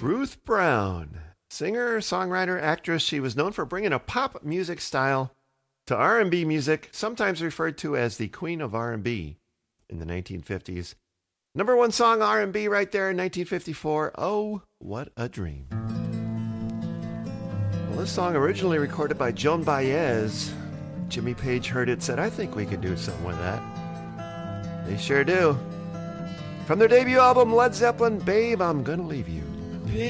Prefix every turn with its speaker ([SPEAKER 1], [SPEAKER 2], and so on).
[SPEAKER 1] Ruth Brown, singer, songwriter, actress. She was known for bringing a pop music style to R&B music, sometimes referred to as the Queen of R&B in the 1950s. Number one song R&B right there in 1954, Oh, What a Dream. Well, this song originally recorded by Joan Baez. Jimmy Page heard it, said, I think we could do something with that. They sure do. From their debut album, Led Zeppelin, Babe, I'm Gonna Leave You.